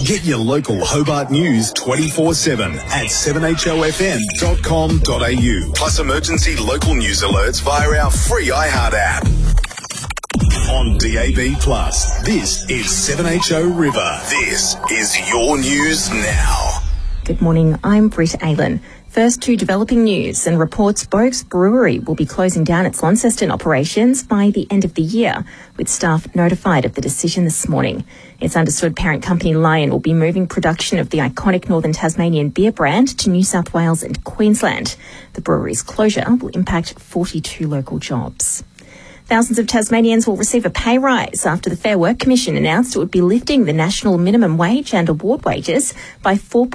Get your local Hobart news 24/7 at 7hofm.com.au. Plus emergency local news alerts via our free iHeart app. On DAB+, this is 7HO River. This is your news now. Good morning, I'm Britt Aylen. First to developing news and reports Boag's Brewery will be closing down its Launceston operations by the end of the year, with staff notified of the decision this morning. It's understood parent company Lion will be moving production of the iconic Northern Tasmanian beer brand to New South Wales and Queensland. The brewery's closure will impact 42 local jobs. Thousands of Tasmanians will receive a pay rise after the Fair Work Commission announced it would be lifting the national minimum wage and award wages by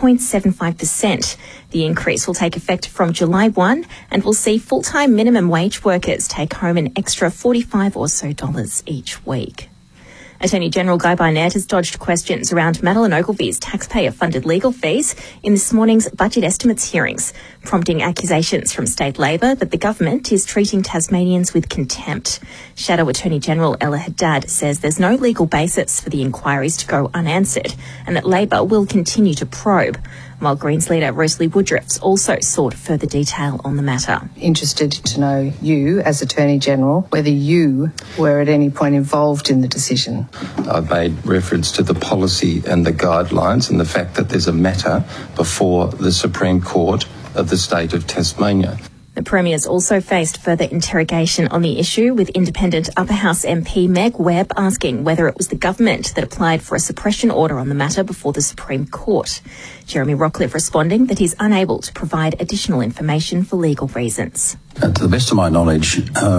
4.75%. The increase will take effect from July 1 and will see full-time minimum wage workers take home an extra $45 or so each week. Attorney General Guy Barnett has dodged questions around Madeleine Ogilvy's taxpayer-funded legal fees in this morning's budget estimates hearings, prompting accusations from State Labor that the government is treating Tasmanians with contempt. Shadow Attorney General Ella Haddad says there's no legal basis for the inquiries to go unanswered and that Labor will continue to probe, while Greens leader Rosalie Woodruff's also sought further detail on the matter. Interested to know you, as Attorney General, whether you were at any point involved in the decision. I've made reference to the policy and the guidelines and the fact that there's a matter before the Supreme Court of the state of Tasmania. The Premier's also faced further interrogation on the issue, with independent Upper House MP Meg Webb asking whether it was the government that applied for a suppression order on the matter before the Supreme Court. Jeremy Rockcliffe responding that he's unable to provide additional information for legal reasons. To the best of my knowledge,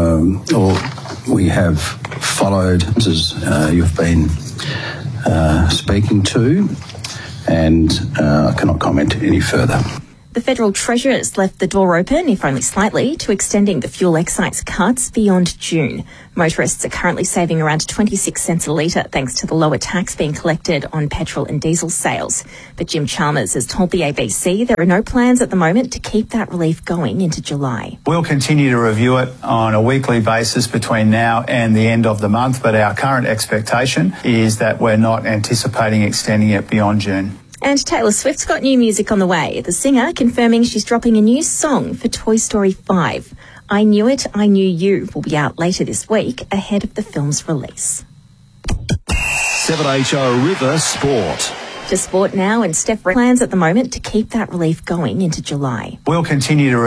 we have followed, as you've been speaking to, and I cannot comment any further. The Federal Treasurer's left the door open, if only slightly, to extending the fuel excise cuts beyond June. Motorists are currently saving around 26 cents a litre thanks to the lower tax being collected on petrol and diesel sales. But Jim Chalmers has told the ABC there are no plans at the moment to keep that relief going into July. We'll continue to review it on a weekly basis between now and the end of the month, but our current expectation is that we're not anticipating extending it beyond June. And Taylor Swift's got new music on the way. The singer confirming she's dropping a new song for Toy Story 5. I Knew It, I Knew You will be out later this week ahead of the film's release. 7HO River Sport. To sport now, and Steph plans at the moment to keep that relief going into July. We'll continue to